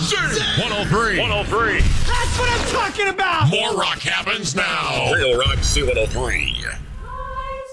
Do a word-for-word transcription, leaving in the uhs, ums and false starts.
one oh three. one oh three. That's what I'm talking about! More rock happens now. Real Rock C one oh three.